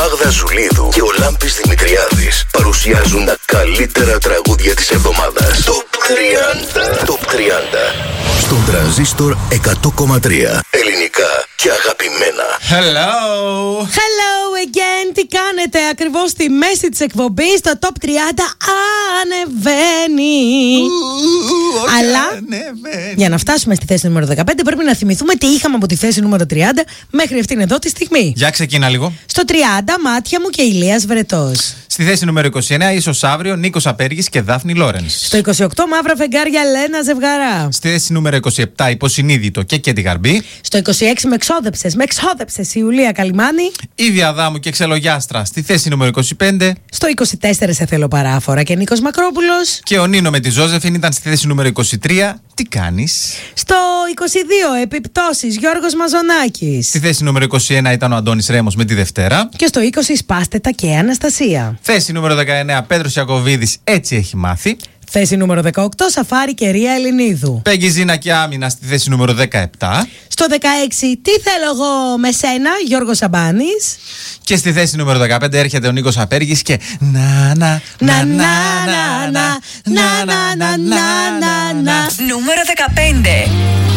Μάγδα Ζουλίδου και ο Λάμπης Δημητριάδης παρουσιάζουν τα καλύτερα τραγούδια της εβδομάδας. Top 30 στον Τρανζίστορ 100,3. Ελληνικά και αγαπημένα. Hello again. Τι κάνετε? Ακριβώς στη μέση της εκπομπής το Top 30 ανεβαίνει. Αλλά για να φτάσουμε στη θέση νούμερο 15 πρέπει να θυμηθούμε τι είχαμε από τη θέση νούμερο 30 μέχρι αυτήν εδώ τη στιγμή. Για ξεκίνα λίγο. Στο 30 Μάτια μου και Ηλίας Βρετός. Στη θέση νούμερο 29 ίσως αύριο Νίκος Απέργης και Δάφνη Λόρενς. Στο 28 Μαύρα φεγγάρια Λένα Ζευγαρά. Στη θέση νούμερο 27 Υποσυνείδητο και Κέτι Γαρμπή. Στο 26 με εξόδεψες η Ιουλία Καλιμάνη. Ίδια Αδάμου και Ξελογιάστρα στη θέση νούμερο 25. Στο 24 Σε θέλω παράφορα και Νίκος Μακρόπουλος. Και ο Νίνο με τη Ζώζεφιν ήταν στη θέση νούμερο 23. Τι κάνεις? Στο 22 Επιπτώσεις Γιώργος Μαζονάκης. Στη θέση νούμερο 21 ήταν ο Αντώνης Ρέμος με τη Δευτέρα. Και στο 20 Σπάστε τα και Αναστασία. Θέση νούμερο 19 Πέτρος Ιακωβίδης, έτσι έχει μάθει. Θέση νούμερο 18 Σαφάρη και Ρία Ελληνίδου. Πέγγι Ζήνα και Άμυνα στη θέση νούμερο 17. Στο 16 Τι θέλω εγώ με σένα Γιώργος Σαμπάνης. Και στη θέση νούμερο 15 έρχεται ο Νίκος Απέργης και Νούμερο 15.